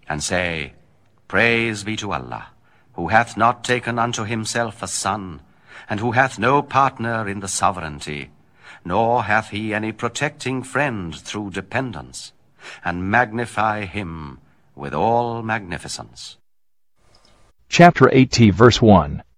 and say, Praise be to Allah, who hath not taken unto himself a son, and who hath no partner in the sovereignty, nor hath he any protecting friend through dependence, and magnify him with all magnificence. Chapter 80, verse 1.